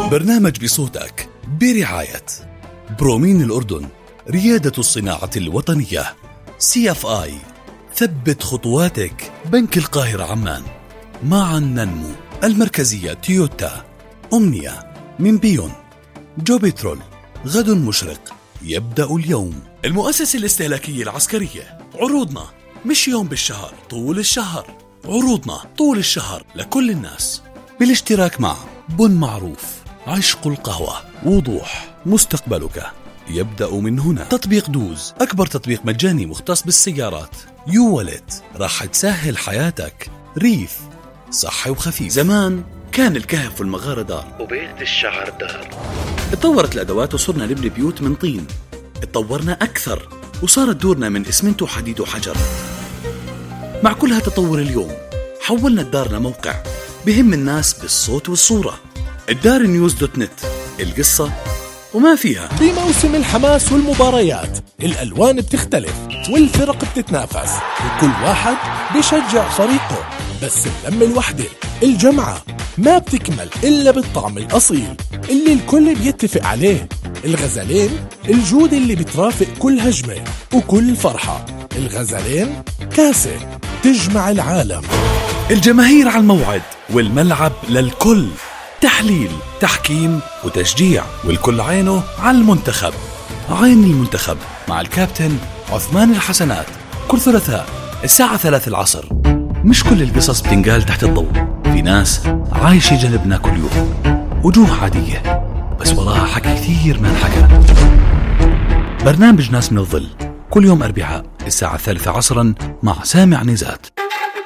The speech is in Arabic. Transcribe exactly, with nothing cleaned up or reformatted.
برنامج بصوتك برعاية برومين الأردن، ريادة الصناعة الوطنية. سي اف آي، ثبت خطواتك. بنك القاهرة عمان، معا ننمو. المركزية تويوتا. أمنية من بيون. جوبيترول، غد مشرق يبدأ اليوم. المؤسسة الاستهلاكية العسكرية، عروضنا مش يوم بالشهر، طول الشهر. عروضنا طول الشهر لكل الناس، بالاشتراك مع بن معروف، عشق القهوة، وضوح. مستقبلك يبدأ من هنا. تطبيق دوز، أكبر تطبيق مجاني مختص بالسيارات. يو والت، راح تسهل حياتك. ريف، صحي وخفيف. زمان كان الكهف والمغارة دار وبيت الشعر دار. اتطورت الأدوات وصرنا نبني بيوت من طين. اتطورنا أكثر وصارت دورنا من إسمنت وحديد وحجر. مع كل هالتطور اليوم حولنا الدار لموقع بهم الناس بالصوت والصورة. الدار نيوز دوت نت، القصة وما فيها. بموسم الحماس والمباريات الألوان بتختلف والفرق بتتنافس وكل واحد بيشجع فريقه، بس اللمة الوحدة الجمعة ما بتكمل إلا بالطعم الأصيل اللي الكل بيتفق عليه. الغزلين، الجودة اللي بترافق كل هجمة وكل فرحة. الغزلين، كاسة تجمع العالم. الجماهير على الموعد والملعب للكل. تحليل، تحكيم وتشجيع، والكل عينه على المنتخب. عين المنتخب مع الكابتن عثمان الحسنات، كل ثلاثاء الساعة ثلاث العصر. مش كل القصص بتنقال تحت الضوء، في ناس عايشة جنبنا كل يوم، وجوه عادية بس وراها حكي كثير ما انحكى. برنامج ناس من الظل، كل يوم أربعاء الساعة الثالثة عصرا مع سامع نزات.